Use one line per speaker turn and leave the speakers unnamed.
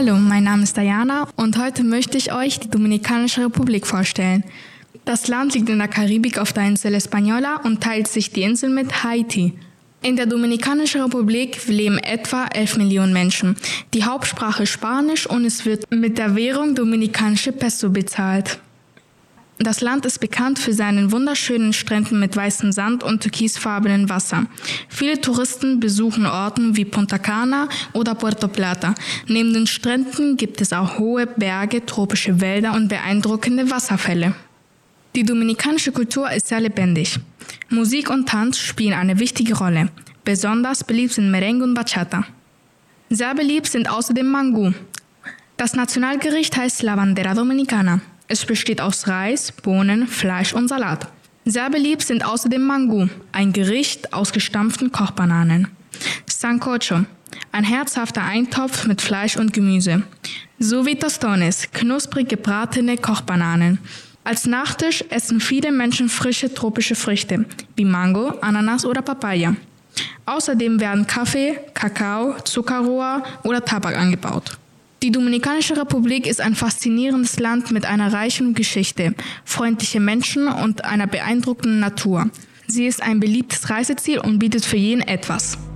Hallo, mein Name ist Diana und heute möchte ich euch die Dominikanische Republik vorstellen. Das Land liegt in der Karibik auf der Insel Española und teilt sich die Insel mit Haiti. In der Dominikanischen Republik leben etwa 11 Millionen Menschen. Die Hauptsprache ist Spanisch und es wird mit der Währung Dominikanische Peso bezahlt. Das Land ist bekannt für seinen wunderschönen Stränden mit weißem Sand und türkisfarbenem Wasser. Viele Touristen besuchen Orte wie Punta Cana oder Puerto Plata. Neben den Stränden gibt es auch hohe Berge, tropische Wälder und beeindruckende Wasserfälle. Die dominikanische Kultur ist sehr lebendig. Musik und Tanz spielen eine wichtige Rolle. Besonders beliebt sind Merengue und Bachata. Sehr beliebt sind außerdem Mangú. Das Nationalgericht heißt La Bandera Dominicana. Es besteht aus Reis, Bohnen, Fleisch und Salat. Sehr beliebt sind außerdem Mangú, ein Gericht aus gestampften Kochbananen. Sancocho, ein herzhafter Eintopf mit Fleisch und Gemüse. Sowie Tostones, knusprig gebratene Kochbananen. Als Nachtisch essen viele Menschen frische tropische Früchte, wie Mango, Ananas oder Papaya. Außerdem werden Kaffee, Kakao, Zuckerrohr oder Tabak angebaut. Die Dominikanische Republik ist ein faszinierendes Land mit einer reichen Geschichte, freundlichen Menschen und einer beeindruckenden Natur. Sie ist ein beliebtes Reiseziel und bietet für jeden etwas.